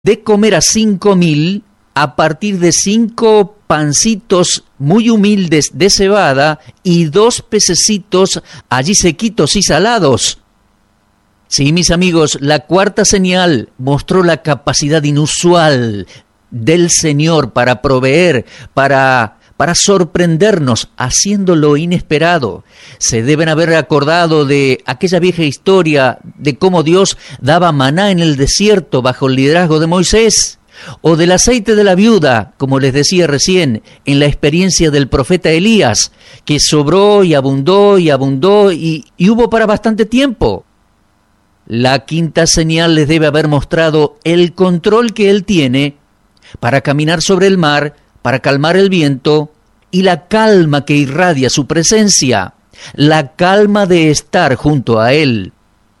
de comer a 5.000 a partir de 5 pancitos muy humildes de cebada y 2 pececitos allí sequitos y salados. Sí, mis amigos, la cuarta señal mostró la capacidad inusual del Señor para proveer, para sorprendernos haciendo lo inesperado. Se deben haber acordado de aquella vieja historia de cómo Dios daba maná en el desierto bajo el liderazgo de Moisés, o del aceite de la viuda, como les decía recién, en la experiencia del profeta Elías, que sobró y abundó y abundó y hubo para bastante tiempo. La quinta señal les debe haber mostrado el control que Él tiene para caminar sobre el mar, para calmar el viento y la calma que irradia su presencia, la calma de estar junto a Él.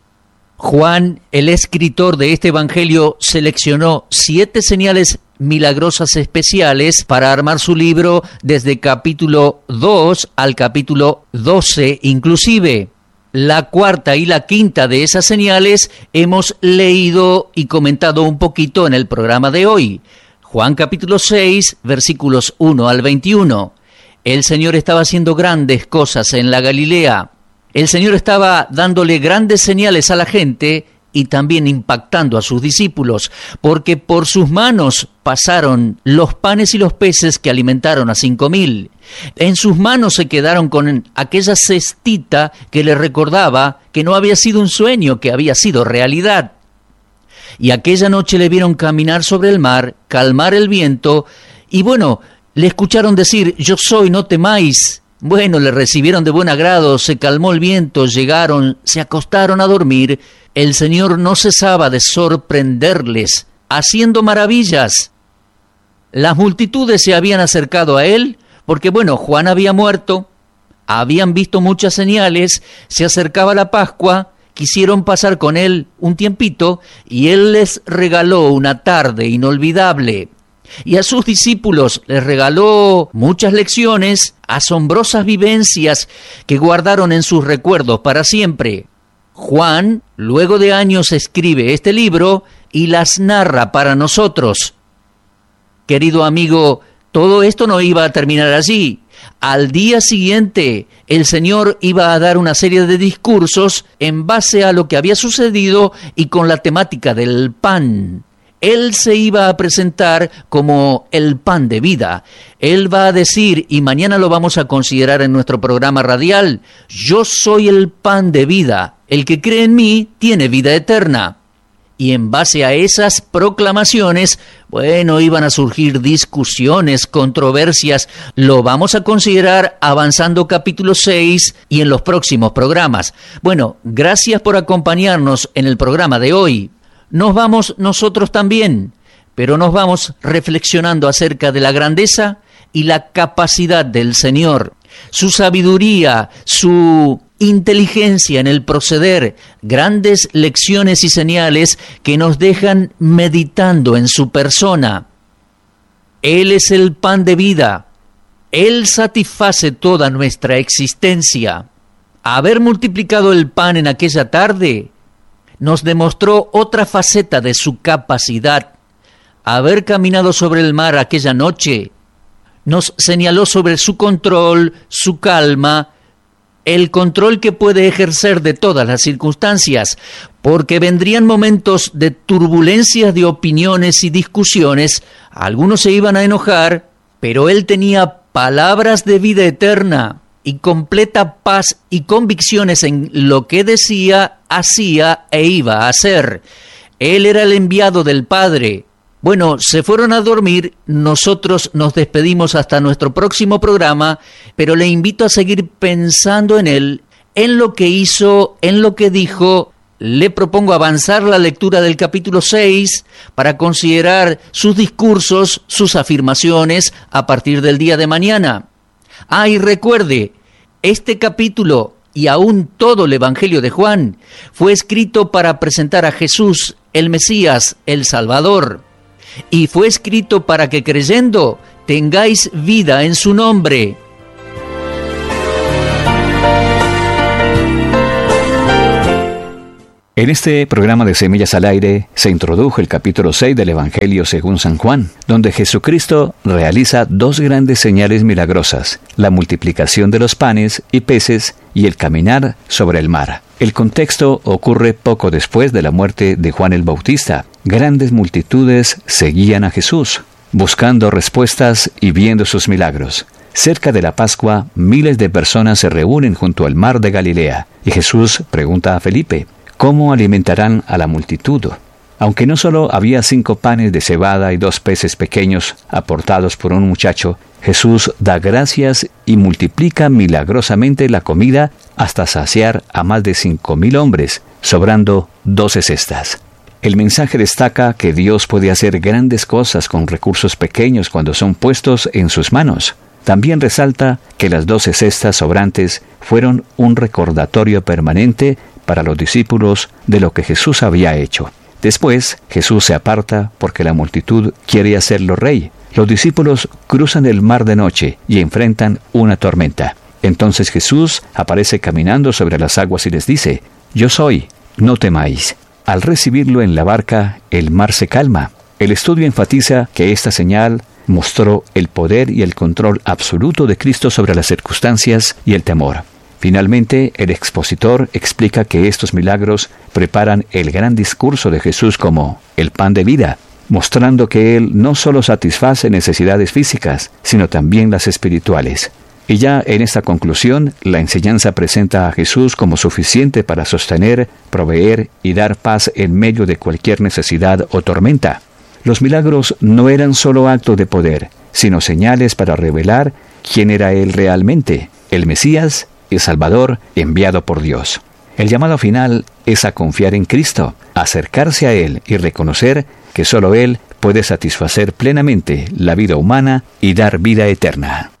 Juan, el escritor de este evangelio, seleccionó 7 señales milagrosas especiales para armar su libro desde capítulo 2 al capítulo 12 inclusive. La cuarta y la quinta de esas señales hemos leído y comentado un poquito en el programa de hoy. Juan capítulo 6, versículos 1 al 21. El Señor estaba haciendo grandes cosas en la Galilea. El Señor estaba dándole grandes señales a la gente y también impactando a sus discípulos, porque por sus manos pasaron los panes y los peces que alimentaron a 5.000. En sus manos se quedaron con aquella cestita que les recordaba que no había sido un sueño, que había sido realidad. Y aquella noche le vieron caminar sobre el mar, calmar el viento, y bueno, le escucharon decir, yo soy, no temáis. Bueno, le recibieron de buen agrado, se calmó el viento, llegaron, se acostaron a dormir. El Señor no cesaba de sorprenderles, haciendo maravillas. Las multitudes se habían acercado a Él, porque bueno, Juan había muerto, habían visto muchas señales, se acercaba la Pascua, quisieron pasar con Él un tiempito, y Él les regaló una tarde inolvidable. Y a sus discípulos les regaló muchas lecciones, asombrosas vivencias que guardaron en sus recuerdos para siempre. Juan, luego de años, escribe este libro y las narra para nosotros. Querido amigo, todo esto no iba a terminar allí. Al día siguiente, el Señor iba a dar una serie de discursos en base a lo que había sucedido y con la temática del pan. Él se iba a presentar como el pan de vida. Él va a decir, y mañana lo vamos a considerar en nuestro programa radial, yo soy el pan de vida. El que cree en mí tiene vida eterna. Y en base a esas proclamaciones, bueno, iban a surgir discusiones, controversias. Lo vamos a considerar avanzando capítulo 6 y en los próximos programas. Bueno, gracias por acompañarnos en el programa de hoy. Nos vamos nosotros también, pero nos vamos reflexionando acerca de la grandeza y la capacidad del Señor, su sabiduría, su inteligencia en el proceder, grandes lecciones y señales que nos dejan meditando en su persona. Él es el pan de vida, Él satisface toda nuestra existencia. Haber multiplicado el pan en aquella tarde nos demostró otra faceta de su capacidad. Haber caminado sobre el mar aquella noche nos señaló sobre su control, su calma, el control que puede ejercer de todas las circunstancias, porque vendrían momentos de turbulencias de opiniones y discusiones, algunos se iban a enojar, pero Él tenía palabras de vida eterna y completa paz y convicciones en lo que decía, hacía e iba a hacer. Él era el enviado del Padre. Bueno, se fueron a dormir, nosotros nos despedimos hasta nuestro próximo programa, pero le invito a seguir pensando en Él, en lo que hizo, en lo que dijo. Le propongo avanzar la lectura del capítulo 6 para considerar sus discursos, sus afirmaciones a partir del día de mañana. Y recuerde, este capítulo y aún todo el Evangelio de Juan fue escrito para presentar a Jesús, el Mesías, el Salvador. Y fue escrito para que creyendo tengáis vida en su nombre. En este programa de Semillas al Aire se introdujo el capítulo 6 del Evangelio según San Juan, donde Jesucristo realiza dos grandes señales milagrosas: la multiplicación de los panes y peces y el caminar sobre el mar. El contexto ocurre poco después de la muerte de Juan el Bautista. Grandes multitudes seguían a Jesús, buscando respuestas y viendo sus milagros. Cerca de la Pascua, miles de personas se reúnen junto al mar de Galilea, y Jesús pregunta a Felipe: ¿cómo alimentarán a la multitud? Aunque no solo había 5 panes de cebada y 2 peces pequeños aportados por un muchacho, Jesús da gracias y multiplica milagrosamente la comida hasta saciar a más de 5,000 hombres, sobrando 12 cestas. El mensaje destaca que Dios puede hacer grandes cosas con recursos pequeños cuando son puestos en sus manos. También resalta que las 12 cestas sobrantes fueron un recordatorio permanente para los discípulos de lo que Jesús había hecho. Después, Jesús se aparta porque la multitud quiere hacerlo rey. Los discípulos cruzan el mar de noche y enfrentan una tormenta. Entonces Jesús aparece caminando sobre las aguas y les dice: «Yo soy, no temáis». Al recibirlo en la barca, el mar se calma. El estudio enfatiza que esta señal mostró el poder y el control absoluto de Cristo sobre las circunstancias y el temor. Finalmente, el expositor explica que estos milagros preparan el gran discurso de Jesús como el pan de vida, mostrando que Él no solo satisface necesidades físicas, sino también las espirituales. Y ya en esta conclusión, la enseñanza presenta a Jesús como suficiente para sostener, proveer y dar paz en medio de cualquier necesidad o tormenta. Los milagros no eran solo actos de poder, sino señales para revelar quién era Él realmente, el Mesías, el Salvador enviado por Dios. El llamado final es a confiar en Cristo, acercarse a Él y reconocer que solo Él puede satisfacer plenamente la vida humana y dar vida eterna.